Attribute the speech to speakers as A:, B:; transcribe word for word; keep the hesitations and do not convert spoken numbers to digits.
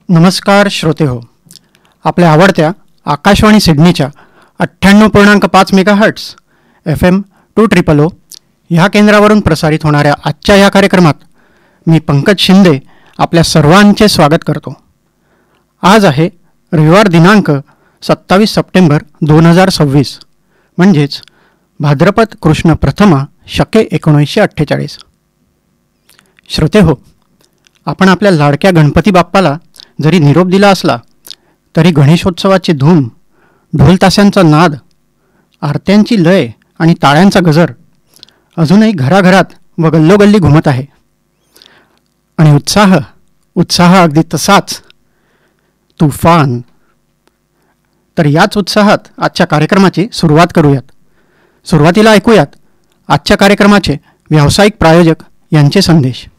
A: नमस्कार श्रोते हो, आपल्या आवडत्या आकाशवाणी सिडनीच्या अठ्ठ्याण्णव पूर्णांक पाच mega hertz F M to triple ओ ह्या केंद्रावरून प्रसारित होणाऱ्या आजच्या या कार्यक्रमात मी पंकज शिंदे आपल्या सर्वांचे स्वागत करतो. आज आहे रविवार दिनांक सत्तावीस सप्टेंबर दोन हजार सव्वीस, म्हणजेच भाद्रपद कृष्ण प्रथमा शके एकोणीसशे अठ्ठेचाळीस. श्रोते हो, आपण आपल्या लाडक्या गणपती बाप्पाला जरी निरोप दिला असला तरी गणेशोत्सवाची धूम, ढोलताशांचा नाद, आरत्यांची लय आणि टाळ्यांचा गजर अजूनही घराघरात व गल्लोगल्ली घुमत आहे. आणि उत्साह उत्साह अगदी तसाच तुफान. तर याच उत्साहात आजच्या कार्यक्रमाची सुरुवात करूयात. सुरुवातीला ऐकूयात आजच्या कार्यक्रमाचे व्यावसायिक प्रायोजक यांचे संदेश.